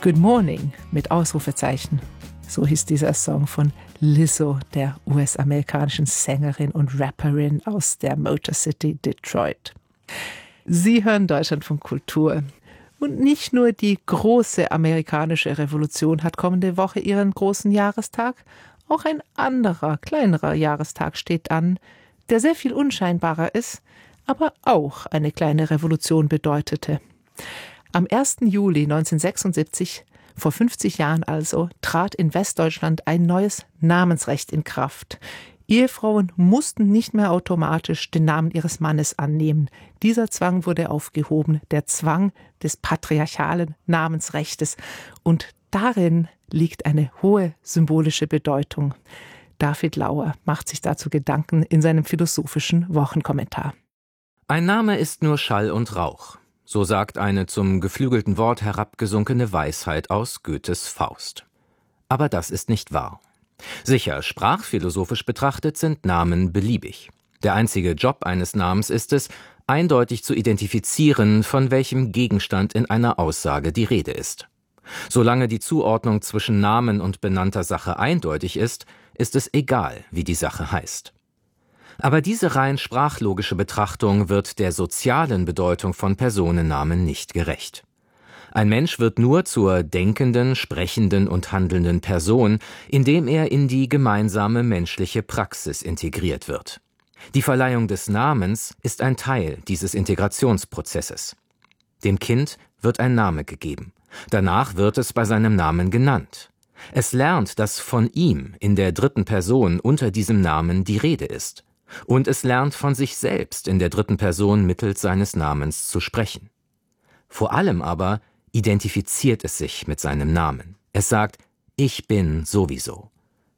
Good Morning mit Ausrufezeichen. So hieß dieser Song von Lizzo, der US-amerikanischen Sängerin und Rapperin aus der Motor City Detroit. Sie hören Deutschlandfunk Kultur. Und nicht nur die große amerikanische Revolution hat kommende Woche ihren großen Jahrestag, auch ein anderer, kleinerer Jahrestag steht an, der sehr viel unscheinbarer ist, aber auch eine kleine Revolution bedeutete. Am 1. Juli 1976, vor 50 Jahren also, trat in Westdeutschland ein neues Namensrecht in Kraft. Ehefrauen mussten nicht mehr automatisch den Namen ihres Mannes annehmen. Dieser Zwang wurde aufgehoben, der Zwang des patriarchalen Namensrechtes. Und darin liegt eine hohe symbolische Bedeutung. David Lauer macht sich dazu Gedanken in seinem philosophischen Wochenkommentar. Ein Name ist nur Schall und Rauch. So sagt eine zum geflügelten Wort herabgesunkene Weisheit aus Goethes Faust. Aber das ist nicht wahr. Sicher, sprachphilosophisch betrachtet sind Namen beliebig. Der einzige Job eines Namens ist es, eindeutig zu identifizieren, von welchem Gegenstand in einer Aussage die Rede ist. Solange die Zuordnung zwischen Namen und benannter Sache eindeutig ist es egal, wie die Sache heißt. Aber diese rein sprachlogische Betrachtung wird der sozialen Bedeutung von Personennamen nicht gerecht. Ein Mensch wird nur zur denkenden, sprechenden und handelnden Person, indem er in die gemeinsame menschliche Praxis integriert wird. Die Verleihung des Namens ist ein Teil dieses Integrationsprozesses. Dem Kind wird ein Name gegeben. Danach wird es bei seinem Namen genannt. Es lernt, dass von ihm in der dritten Person unter diesem Namen die Rede ist. Und es lernt von sich selbst in der dritten Person mittels seines Namens zu sprechen. Vor allem aber identifiziert es sich mit seinem Namen. Es sagt, ich bin sowieso.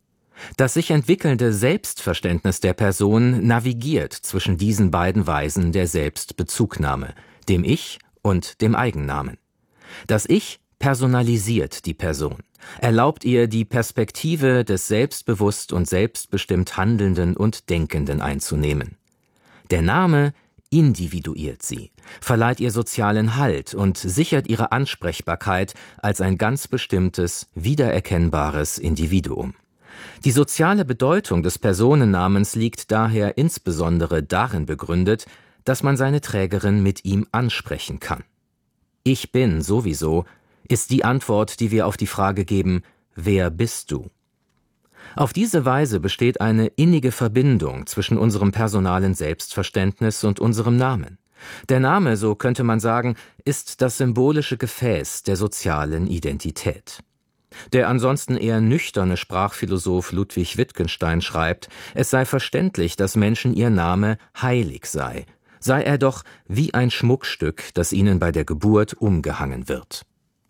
Das sich entwickelnde Selbstverständnis der Person navigiert zwischen diesen beiden Weisen der Selbstbezugnahme, dem Ich und dem Eigennamen. Das Ich personalisiert die Person, erlaubt ihr, die Perspektive des selbstbewusst und selbstbestimmt Handelnden und Denkenden einzunehmen. Der Name individuiert sie, verleiht ihr sozialen Halt und sichert ihre Ansprechbarkeit als ein ganz bestimmtes, wiedererkennbares Individuum. Die soziale Bedeutung des Personennamens liegt daher insbesondere darin begründet, dass man seine Trägerin mit ihm ansprechen kann. Ich bin sowieso ist die Antwort, die wir auf die Frage geben, wer bist du? Auf diese Weise besteht eine innige Verbindung zwischen unserem personalen Selbstverständnis und unserem Namen. Der Name, so könnte man sagen, ist das symbolische Gefäß der sozialen Identität. Der ansonsten eher nüchterne Sprachphilosoph Ludwig Wittgenstein schreibt, es sei verständlich, dass Menschen ihr Name heilig sei er doch wie ein Schmuckstück, das ihnen bei der Geburt umgehangen wird.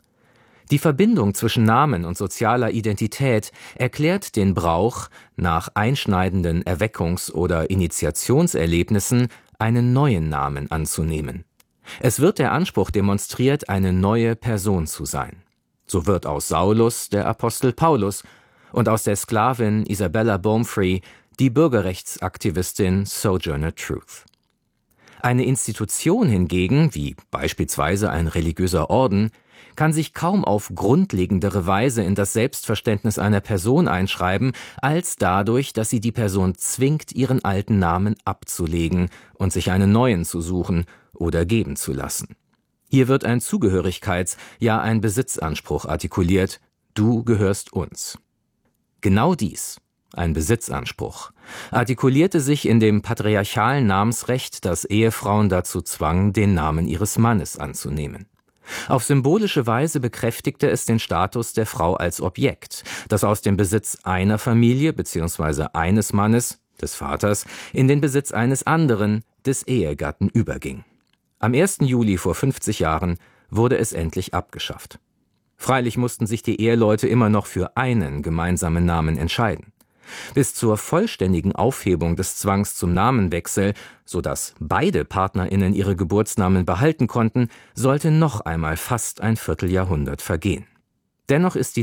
Die Verbindung zwischen Namen und sozialer Identität erklärt den Brauch, nach einschneidenden Erweckungs- oder Initiationserlebnissen einen neuen Namen anzunehmen. Es wird der Anspruch demonstriert, eine neue Person zu sein. So wird aus Saulus der Apostel Paulus und aus der Sklavin Isabella Baumfree die Bürgerrechtsaktivistin Sojourner Truth. Eine Institution hingegen, wie beispielsweise ein religiöser Orden, kann sich kaum auf grundlegendere Weise in das Selbstverständnis einer Person einschreiben, als dadurch, dass sie die Person zwingt, ihren alten Namen abzulegen und sich einen neuen zu suchen oder geben zu lassen. Hier wird ein Zugehörigkeits-, ja ein Besitzanspruch artikuliert, du gehörst uns. Genau dies, ein Besitzanspruch, artikulierte sich in dem patriarchalen Namensrecht, das Ehefrauen dazu zwang, den Namen ihres Mannes anzunehmen. Auf symbolische Weise bekräftigte es den Status der Frau als Objekt, das aus dem Besitz einer Familie bzw. eines Mannes, des Vaters, in den Besitz eines anderen, des Ehegatten überging. Am 1. Juli vor 50 Jahren wurde es endlich abgeschafft. Freilich mussten sich die Eheleute immer noch für einen gemeinsamen Namen entscheiden. Bis zur vollständigen Aufhebung des Zwangs zum Namenwechsel, sodass beide PartnerInnen ihre Geburtsnamen behalten konnten, sollte noch einmal fast ein Vierteljahrhundert vergehen. Dennoch ist die